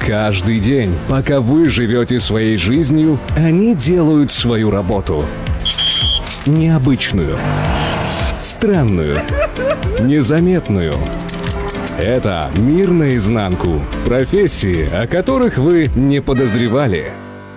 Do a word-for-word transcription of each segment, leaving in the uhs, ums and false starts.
Каждый день, пока вы живете своей жизнью, они делают свою работу. Необычную, странную, незаметную. Это «Мир наизнанку». Профессии, о которых вы не подозревали.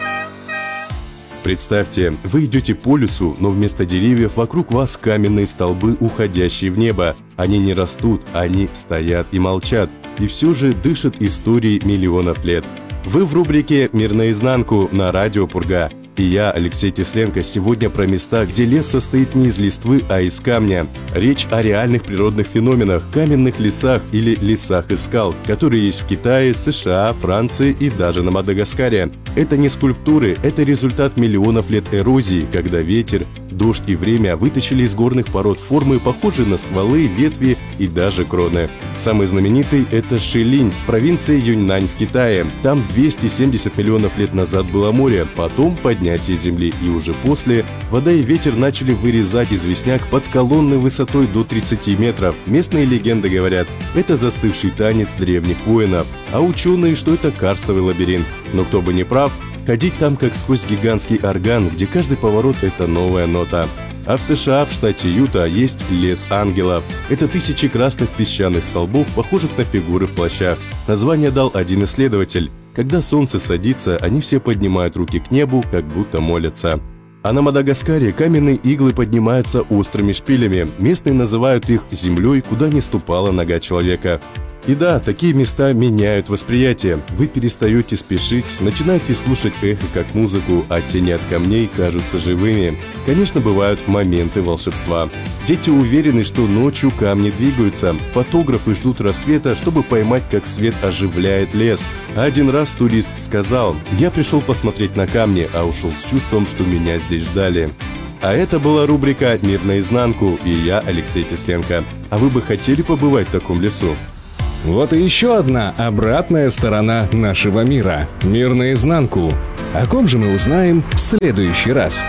Представьте, вы идете по лесу, но вместо деревьев вокруг вас каменные столбы, уходящие в небо. Они не растут, они стоят и молчат, и все же дышат историей миллионов лет. Вы в рубрике «Мир наизнанку» на радио Пурга. И я, Алексей Тесленко, сегодня про места, где лес состоит не из листвы, а из камня. Речь о реальных природных феноменах, каменных лесах или лесах из скал, которые есть в Китае, США, Франции и даже на Мадагаскаре. Это не скульптуры, это результат миллионов лет эрозии, когда ветер, дождь и время вытащили из горных пород формы, похожие на стволы, ветви и даже кроны. Самый знаменитый – это Шилинь, провинция Юньнань в Китае. Там двести семьдесят миллионов лет назад было море, потом поднятие земли, и уже после вода и ветер начали вырезать известняк под колонны высотой до тридцати метров. Местные легенды говорят, это застывший танец древних воинов, а ученые, что это карстовый лабиринт. Но кто бы не прав, ходить там как сквозь гигантский орган, где каждый поворот – это новая нота. А в США, в штате Юта, есть лес ангелов. Это тысячи красных песчаных столбов, похожих на фигуры в плащах. Название дал один исследователь. Когда солнце садится, они все поднимают руки к небу, как будто молятся. А на Мадагаскаре каменные иглы поднимаются острыми шпилями. Местные называют их землей, куда не ступала нога человека. И да, такие места меняют восприятие. Вы перестаете спешить, начинаете слушать эхо как музыку, а тени от камней кажутся живыми. Конечно, бывают моменты волшебства. Дети уверены, что ночью камни двигаются. Фотографы ждут рассвета, чтобы поймать, как свет оживляет лес. А один раз турист сказал: «Я пришел посмотреть на камни, а ушел с чувством, что меня здесь ждали». А это была рубрика «Мир наизнанку» и я, Алексей Тесленко. А вы бы хотели побывать в таком лесу? Вот и еще одна обратная сторона нашего мира. Мир наизнанку. О ком же мы узнаем в следующий раз?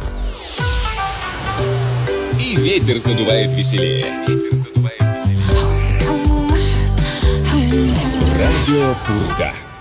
И ветер задувает веселее. Радио Пурга.